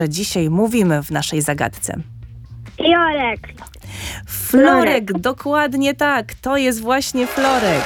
dzisiaj mówimy w naszej zagadce? Florek. Florek, dokładnie tak. To jest właśnie Florek.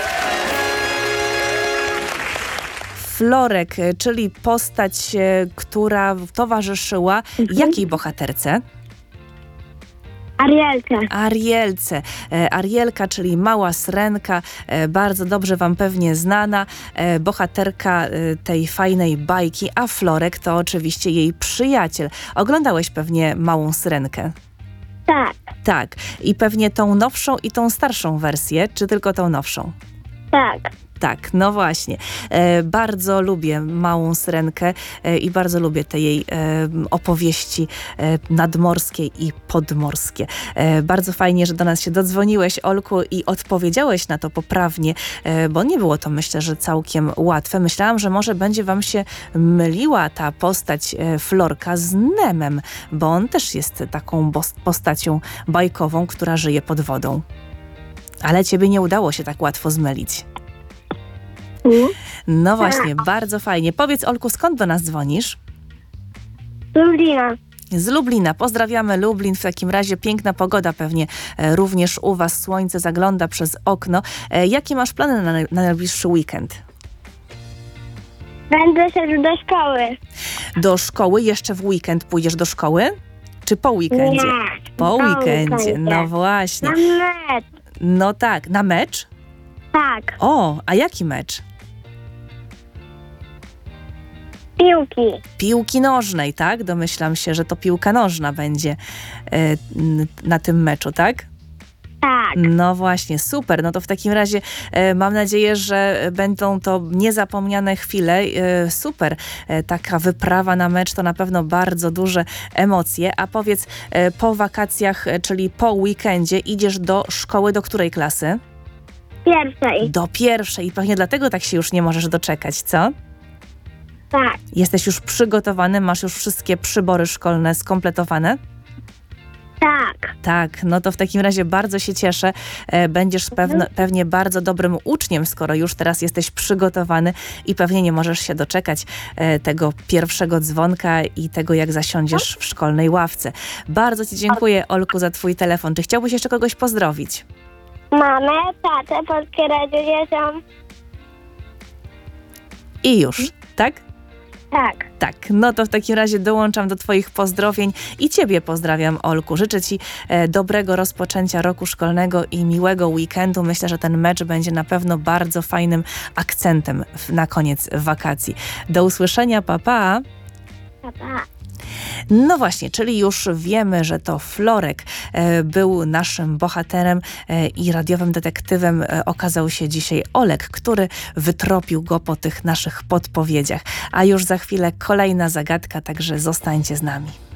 Florek, czyli postać, która towarzyszyła jakiej bohaterce? Arielka. Arielce. Arielka, czyli mała syrenka, bardzo dobrze wam pewnie znana, bohaterka tej fajnej bajki, a Florek to oczywiście jej przyjaciel. Oglądałeś pewnie Małą Syrenkę? Tak. Tak. I pewnie tą nowszą i tą starszą wersję, czy tylko tą nowszą? Tak. Tak, no właśnie. Bardzo lubię Małą Syrenkę i bardzo lubię te jej opowieści nadmorskie i podmorskie. Bardzo fajnie, że do nas się dodzwoniłeś, Olku, i odpowiedziałeś na to poprawnie, bo nie było to, myślę, że całkiem łatwe. Myślałam, że może będzie wam się myliła ta postać Florka z Nemem, bo on też jest taką postacią bajkową, która żyje pod wodą. Ale ciebie nie udało się tak łatwo zmylić. No właśnie, bardzo fajnie. Powiedz, Olku, skąd do nas dzwonisz? Lublina. Z Lublina. Pozdrawiamy Lublin. W takim razie piękna pogoda pewnie również u was. Słońce zagląda przez okno. Jakie masz plany na najbliższy weekend? Będę szedł do szkoły. Do szkoły? Jeszcze w weekend pójdziesz do szkoły? Czy po weekendzie? Nie. Po weekendzie. No właśnie. Na mecz. No tak. Na mecz? Tak. O, a jaki mecz? Piłki. Piłki nożnej, tak? Domyślam się, że to piłka nożna będzie na tym meczu, tak? Tak. No właśnie, super. No to w takim razie mam nadzieję, że będą to niezapomniane chwile. Super. Taka wyprawa na mecz to na pewno bardzo duże emocje. A powiedz, po wakacjach, czyli po weekendzie idziesz do szkoły do której klasy? Pierwszej. Do pierwszej. I pewnie dlatego tak się już nie możesz doczekać, co? Tak. Jesteś już przygotowany? Masz już wszystkie przybory szkolne skompletowane? Tak. Tak, no to w takim razie bardzo się cieszę. Będziesz pewnie bardzo dobrym uczniem, skoro już teraz jesteś przygotowany i pewnie nie możesz się doczekać tego pierwszego dzwonka i tego, jak zasiądziesz w szkolnej ławce. Bardzo ci dziękuję, Olku, za twój telefon. Czy chciałbyś jeszcze kogoś pozdrowić? Mamę, tatę, Polskie Radio Dzieciom. I już, tak? Tak. Tak, no to w takim razie dołączam do twoich pozdrowień i ciebie pozdrawiam, Olku. Życzę ci dobrego rozpoczęcia roku szkolnego i miłego weekendu. Myślę, że ten mecz będzie na pewno bardzo fajnym akcentem na koniec wakacji. Do usłyszenia, pa, pa. Pa, pa. No właśnie, czyli już wiemy, że to Florek był naszym bohaterem i radiowym detektywem okazał się dzisiaj Olek, który wytropił go po tych naszych podpowiedziach. A już za chwilę kolejna zagadka, także zostańcie z nami.